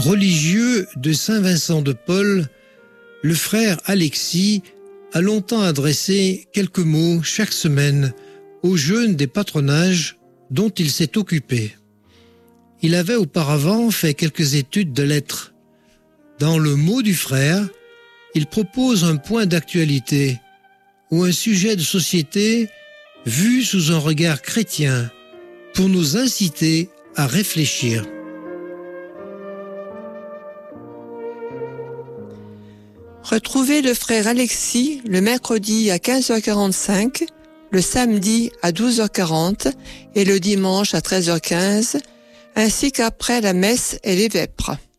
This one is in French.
Religieux de Saint-Vincent de Paul, le frère Alexis a longtemps adressé quelques mots chaque semaine aux jeunes des patronages dont il s'est occupé. Il avait auparavant fait quelques études de lettres. Dans le mot du frère, il propose un point d'actualité ou un sujet de société vu sous un regard chrétien pour nous inciter à réfléchir. Retrouvez le frère Alexis le mercredi à 15h45, le samedi à 12h40 et le dimanche à 13h15, ainsi qu'après la messe et les vêpres.